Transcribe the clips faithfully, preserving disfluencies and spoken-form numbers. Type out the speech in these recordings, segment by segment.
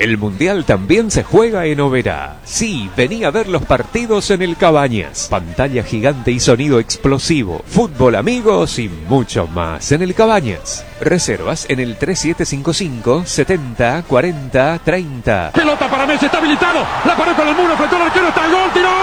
El Mundial también se juega en Oberá. Sí, vení a ver los partidos en el Cabañas. Pantalla gigante y sonido explosivo. Fútbol, amigos y mucho más en el Cabañas. Reservas en el tres siete cinco cinco, setenta, cuarenta, treinta. Pelota para Messi, está habilitado. La paró con el muro, frente al arquero, está el gol, tiró.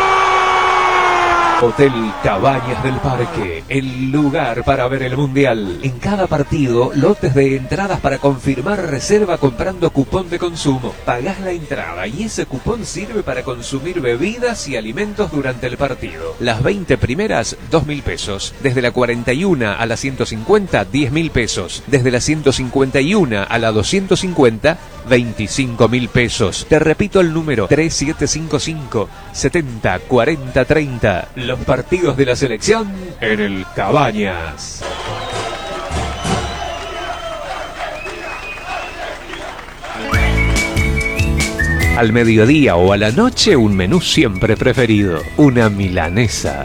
Hotel Cabañas del Parque, el lugar para ver el Mundial. En cada partido, lotes de entradas para confirmar reserva comprando cupón de consumo. Pagás la entrada y ese cupón sirve para consumir bebidas y alimentos durante el partido. Las veinte primeras, dos mil pesos. Desde la cuarenta y una a la ciento cincuenta, diez mil pesos. Desde la ciento cincuenta y una a la doscientos cincuenta, veinticinco mil pesos. Te repito el número tres siete cinco cinco, setenta, cuarenta, treinta. Los partidos de la selección en el Cabañas. Al mediodía o a la noche, un menú siempre preferido, una milanesa.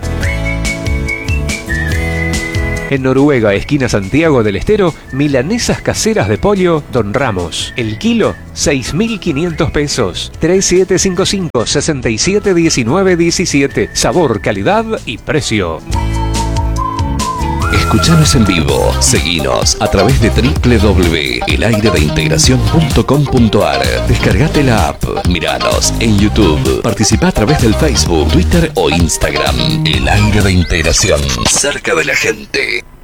En Noruega, esquina Santiago del Estero, milanesas caseras de pollo Don Ramos. El kilo, seis mil quinientos pesos. tres siete cinco cinco, sesenta y siete, diecinueve, diecisiete. Sabor, calidad y precio. Escuchanos en vivo. Seguinos a través de doble u doble u doble u punto el aire de integración punto com punto a r. Descargate la app. Miranos en YouTube. Participa a través del Facebook, Twitter o Instagram. El Aire de Integración. Cerca de la gente.